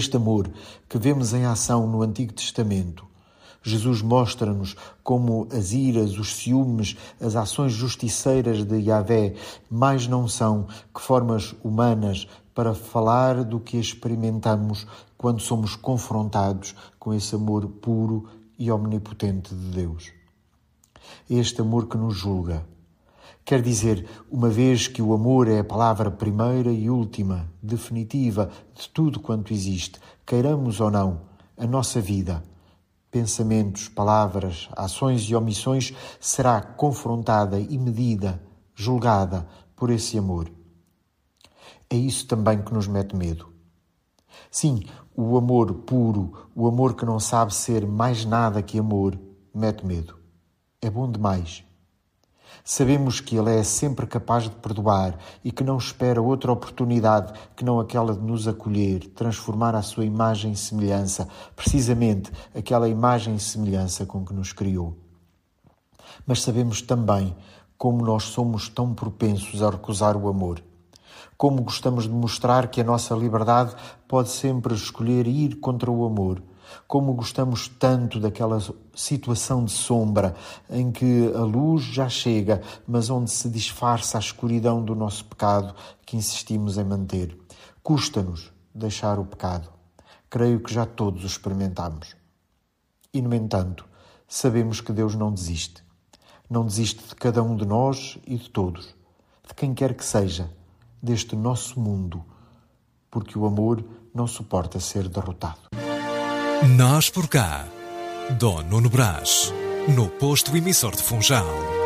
Este amor que vemos em ação no Antigo Testamento, Jesus mostra-nos como as iras, os ciúmes, as ações justiceiras de Yahvé mais não são que formas humanas para falar do que experimentamos quando somos confrontados com esse amor puro e omnipotente de Deus. É este amor que nos julga. Quer dizer, uma vez que o amor é a palavra primeira e última, definitiva de tudo quanto existe, queiramos ou não, a nossa vida, pensamentos, palavras, ações e omissões, será confrontada e medida, julgada por esse amor. É isso também que nos mete medo. Sim, o amor puro, o amor que não sabe ser mais nada que amor, mete medo. É bom demais. Sabemos que Ele é sempre capaz de perdoar e que não espera outra oportunidade que não aquela de nos acolher, transformar à sua imagem e semelhança, precisamente aquela imagem e semelhança com que nos criou. Mas sabemos também como nós somos tão propensos a recusar o amor. Como gostamos de mostrar que a nossa liberdade pode sempre escolher ir contra o amor. Como gostamos tanto daquela situação de sombra em que a luz já chega, mas onde se disfarça a escuridão do nosso pecado que insistimos em manter. Custa-nos deixar o pecado. Creio que já todos o experimentamos. E, no entanto, sabemos que Deus não desiste. Não desiste de cada um de nós e de todos, de quem quer que seja, deste nosso mundo, porque o amor não suporta ser derrotado. Nós por cá, Dom Nuno Brás, no posto emissor de Funchal.